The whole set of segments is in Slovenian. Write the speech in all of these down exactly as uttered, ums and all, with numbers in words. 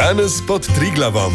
Danes pod Triglavom.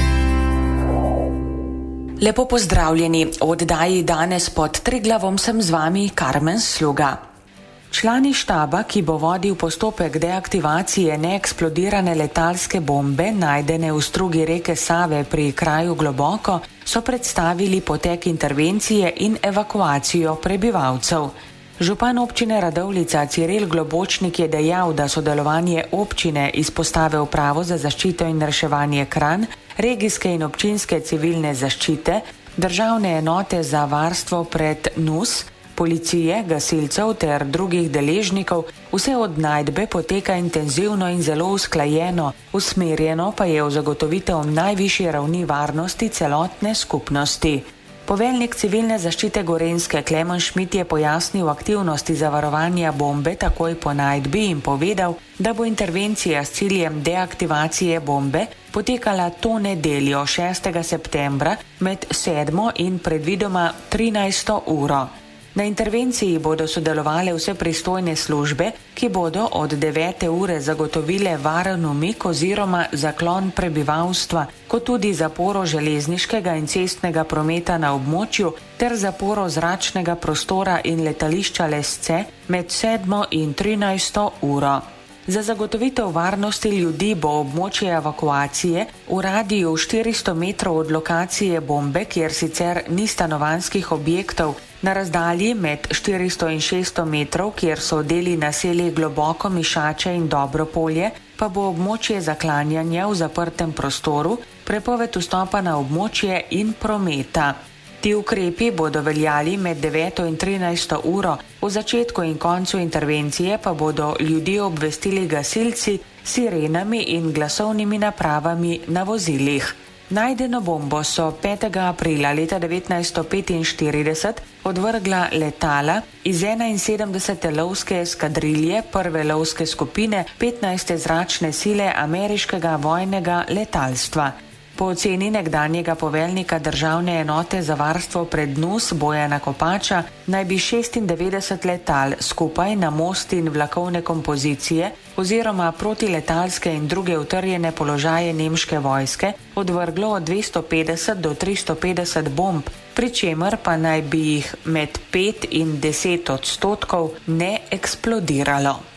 Lepo pozdravljeni. V oddaji Danes pod Triglavom sem z vami Karmen Sluga. Člani štaba, ki bo vodil postopek deaktivacije neeksplodirane letalske bombe, najdene v strugi reke Save pri kraju Globoko, so predstavili potek intervencije in evakuacijo prebivalcev. Župan občine Radovljica Ciril Globočnik je dejal, da sodelovanje občine izpostave Upravo za zaščito in reševanje Kranj, regijske in občinske civilne zaščite, državne enote za varstvo pred N U S, policije, gasilcev ter drugih deležnikov, vse od najdbe poteka intenzivno in zelo usklajeno, usmerjeno pa je v zagotovitev najvišje ravni varnosti celotne skupnosti. Poveljnik civilne zaščite Gorenjske Klemen Šmit je pojasnil aktivnosti zavarovanja bombe takoj po najdbi in povedal, da bo intervencija s ciljem deaktivacije bombe potekala to nedeljo šestega septembra med sedmo in predvidoma trinajsto uro. Na intervenciji bodo sodelovale vse pristojne službe, ki bodo od devete ure zagotovile varen umik oziroma zaklon prebivalstva, kot tudi zaporo železniškega in cestnega prometa na območju ter zaporo zračnega prostora in letališča Lesce med sedmo in trinajsto uro. Za zagotovitev varnosti ljudi bo območje evakuacije v radiju štiristo metrov od lokacije bombe, kjer sicer ni stanovanjskih objektov, na razdalji med štiristo in šeststo metrov, kjer so deli naselij Globoko, Mišače in Dobropolje, pa bo območje zaklanjanja v zaprtem prostoru, prepoved vstopa na območje in prometa. Ti ukrepi bodo veljali med deveto in trinajsto uro, v začetku in koncu intervencije pa bodo ljudi obvestili gasilci s sirenami in glasovnimi napravami na vozilih. Najdeno bombo so petega aprila leta devetnajststo petinštirideset odvrgla letala iz enainsedemdesete lovske eskadrilje prve lovske skupine petnajste zračne sile ameriškega vojnega letalstva. Po oceni nekdanjega poveljnika državne enote za varstvo pred N U S Bojana Kopača naj bi šestindevetdeset letal skupaj na most in vlakovne kompozicije oziroma protiletalske in druge utrjene položaje nemške vojske odvrglo od dvesto petdeset do tristo petdeset bomb, pri čemer pa naj bi jih med pet in deset odstotkov ne eksplodiralo.